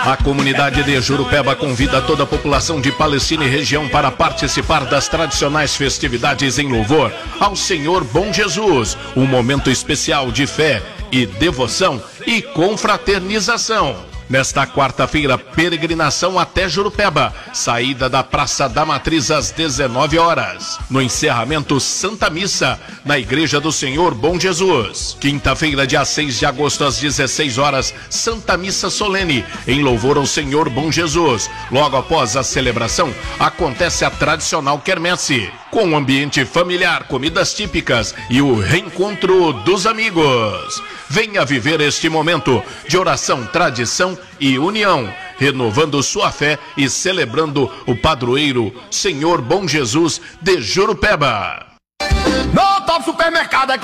A comunidade de Jurupeba convida toda a população de Palestina e região para participar das tradicionais festividades em louvor ao Senhor Bom Jesus. Um momento especial de fé e devoção e confraternização. Nesta quarta-feira, peregrinação até Jurupeba, saída da Praça da Matriz às 19 horas. No encerramento, Santa Missa, na Igreja do Senhor Bom Jesus. Quinta-feira, dia 6 de agosto, às 16 horas, Santa Missa solene, em louvor ao Senhor Bom Jesus. Logo após a celebração, acontece a tradicional quermesse, com um ambiente familiar, comidas típicas e o reencontro dos amigos. Venha viver este momento de oração, tradição e união, renovando sua fé e celebrando o padroeiro Senhor Bom Jesus de Jurupeba. No Top Supermercado